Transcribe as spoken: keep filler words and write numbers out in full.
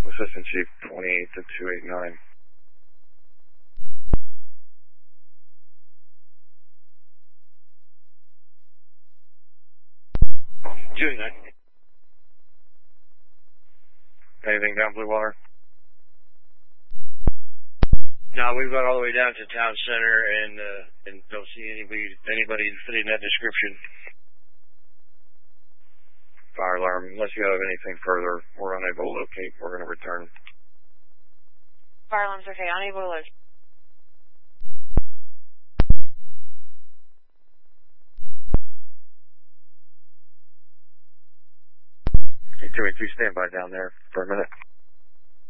Assistant Chief twenty-eight to two eighty-nine. two eighty-nine. Anything down Blue Water? No, we've got all the way down to town center and uh, and don't see anybody anybody fitting that description. Fire alarm. Unless you have anything further, we're unable to locate. We're going to return. Fire alarm's okay. Unable to locate. two eighty-two, stand by down there for a minute.